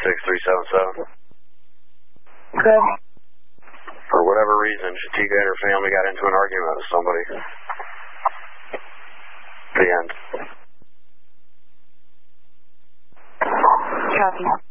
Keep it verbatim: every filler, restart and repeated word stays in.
six three seven seven. Okay. For whatever reason, Shatika and her family got into an argument with somebody. The end. Copy.